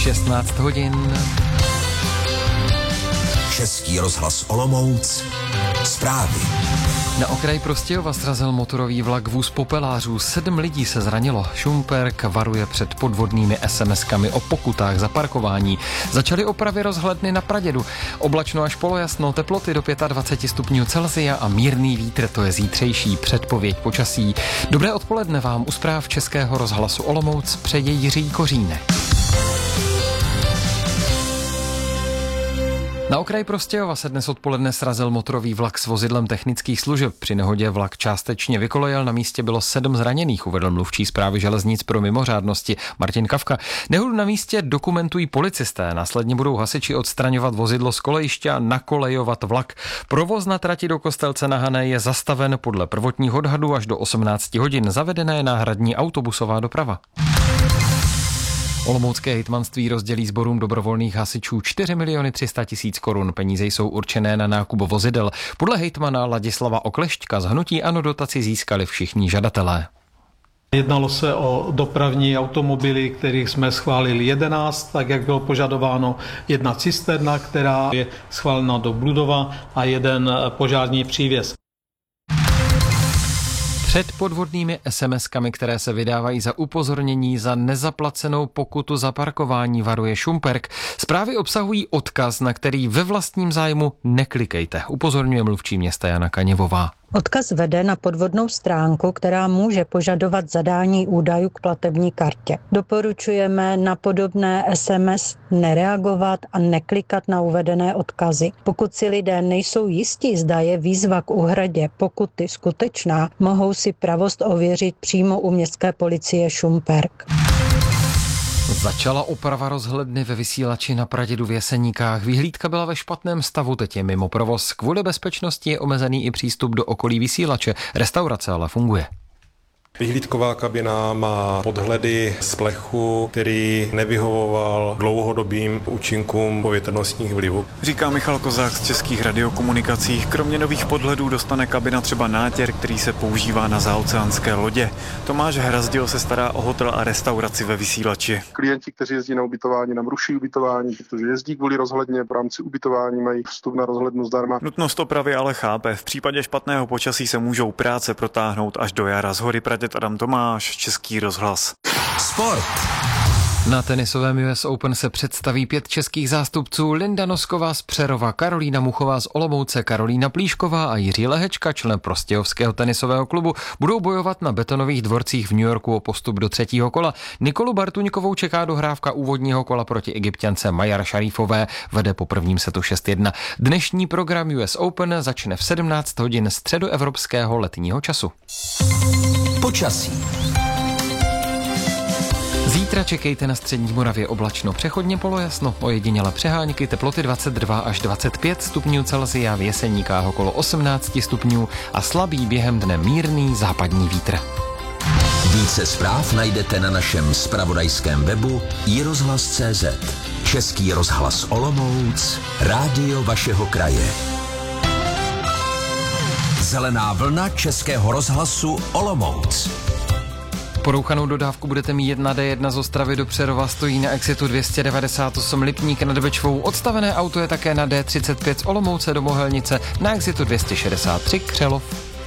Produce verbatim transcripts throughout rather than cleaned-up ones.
šestnáct hodin. Český rozhlas Olomouc. Zprávy. Na okraji Prostějova srazil motorový vlak vůz popelářů. Sedm lidí se zranilo. Šumperk varuje před podvodnými es em eskami o pokutách za parkování. Začaly opravy rozhledny na Pradědu. Oblačno až polojasno, teploty do dvacet pět stupňů Celsia a mírný vítr, to je zítřejší předpověď počasí. Dobré odpoledne vám u zpráv Českého rozhlasu Olomouc přeje Jiří Kořínek. Na okraji Prostějova se dnes odpoledne srazil motorový vlak s vozidlem technických služeb. Při nehodě vlak částečně vykolejel, na místě bylo sedm zraněných, uvedl mluvčí Správy železnic pro mimořádnosti Martin Kavka. Nehodu na místě dokumentují policisté, následně budou hasiči odstraňovat vozidlo z kolejiště a nakolejovat vlak. Provoz na trati do Kostelce na Hané je zastaven podle prvotních odhadů až do osmnáct hodin. Zavedena je náhradní autobusová doprava. Olomoucké hejtmanství rozdělí sborům dobrovolných hasičů čtyři miliony tři sta tisíc korun. Peníze jsou určené na nákup vozidel. Podle hejtmana Ladislava Oklešťka z hnutí ANO dotaci získali všichni žadatelé. Jednalo se o dopravní automobily, kterých jsme schválili jedenáct, tak jak bylo požadováno, jedna cisterna, která je schválena do Bludova a jeden požární přívěs. Před podvodnými es em eskami, které se vydávají za upozornění za nezaplacenou pokutu za parkování, varuje Šumperk. Zprávy obsahují odkaz, na který ve vlastním zájmu neklikejte, upozorňuje mluvčí města Jana Kaněvová. Odkaz vede na podvodnou stránku, která může požadovat zadání údajů k platební kartě. Doporučujeme na podobné es em es nereagovat a neklikat na uvedené odkazy. Pokud si lidé nejsou jistí, zda je výzva k úhradě pokuty skutečná, mohou si pravost ověřit přímo u městské policie Šumperk. Začala oprava rozhledny ve vysílači na Pradědu v Jeseníkách. Vyhlídka byla ve špatném stavu, teď je mimo provoz. Kvůli bezpečnosti je omezený i přístup do okolí vysílače. Restaurace ale funguje. Vyhlídková kabina má podhledy z plechu, který nevyhovoval dlouhodobým účinkům povětrnostních vlivů. Říká Michal Kozák z Českých radiokomunikací. Kromě nových podhledů dostane kabina třeba nátěr, který se používá na zaoceánské lodě. Tomáš Hrazdil se stará o hotel a restauraci ve vysílači. Klienti, kteří jezdí na ubytování, nám ruší ubytování, protože jezdí kvůli rozhledně, v rámci ubytování mají vstup na rozhlednu zdarma. Nutnost opravy ale chápe. V případě špatného počasí se můžou práce protáhnout až do jara. Z hory Praděd Adam Tomáš, Český rozhlas. Sport. Na tenisovém U S Open se představí pět českých zástupců: Linda Nosková z Přerova, Karolína Muchová z Olomouce, Karolína Plíšková a Jiří Lehečka, člen Prostějovského tenisového klubu, budou bojovat na betonových dvorcích v New Yorku o postup do třetího kola. Nikolu Bartuňkovou čeká dohrávka úvodního kola proti Egypťance Mayar Šarifové, vede po prvním setu šest jedna. Dnešní program U S Open začne v sedmnáct hodin středoevropského letního času. Počasí. Zítra čekejte na střední Moravě oblačno, přechodně polojasno, ojediněle přehánky, teploty dvacet dva až dvacet pět stupňů Celsia, v Jeseníkách okolo osmnáct stupňů a slabý během dne mírný západní vítr. Více zpráv najdete na našem zpravodajském webu i rozhlas tečka cé zet. Český rozhlas Olomouc, rádio vašeho kraje. Zelená vlna Českého rozhlasu Olomouc. Porouchanou dodávku budete mít jedna dé jedna z Ostravy do Přerova, stojí na exitu dvě stě devadesát osm Lipník nad Bečvou. Odstavené auto je také na dé třicet pět z Olomouce do Mohelnice, na exitu dvě stě šedesát tři Křelov.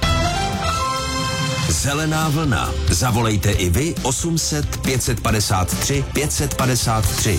Zelená vlna. Zavolejte i vy osm set pět set padesát tři pět set padesát tři.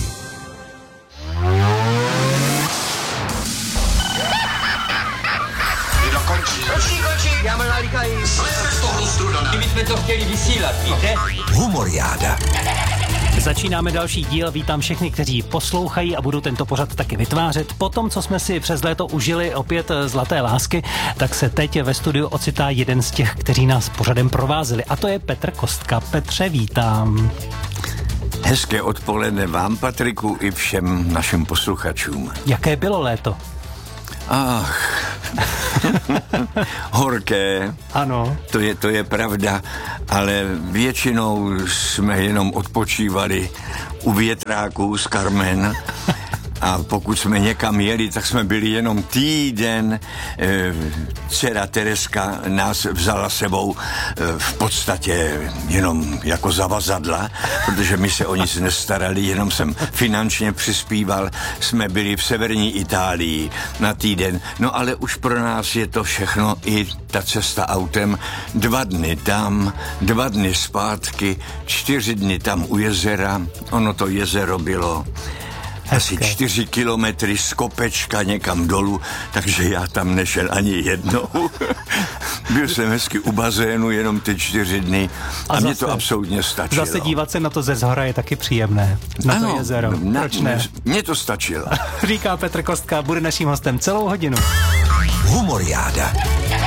Končí, končí, já mám nalíkají. Jsme z toho strudana. My jsme to chtěli vysílat, víte? Humoriáda. Začínáme další díl, vítám všechny, kteří poslouchají a budou tento pořad taky vytvářet. Po tom, co jsme si přes léto užili opět zlaté lásky, tak se teď ve studiu ocitá jeden z těch, kteří nás pořadem provázeli, a to je Petr Kostka. Petře, vítám. Hezké odpoledne vám, Patriku, i všem našim posluchačům. Jaké bylo léto? Ach, horké. Ano. To je, to je pravda, ale většinou jsme jenom odpočívali u větráků z Carmen a pokud jsme někam jeli, tak jsme byli jenom týden. E, dcera Tereska nás vzala sebou e, v podstatě jenom jako zavazadla, protože my se o nic nestarali, jenom jsem finančně přispíval. Jsme byli v severní Itálii na týden, no ale už pro nás je to všechno, i ta cesta autem, dva dny tam, dva dny zpátky, čtyři dny tam u jezera. Ono to jezero bylo asi čtyři kilometry z kopečka někam dolů, takže já tam nešel ani jednou. Byl jsem hezky u bazénu jenom ty čtyři dny a, a mě to absolutně stačilo. Zase dívat se na to ze zhora je taky příjemné. Na ano, to jezero. Na, Proč ne? Mně to stačilo. Říká Petr Kostka, bude naším hostem celou hodinu. Humoriáda.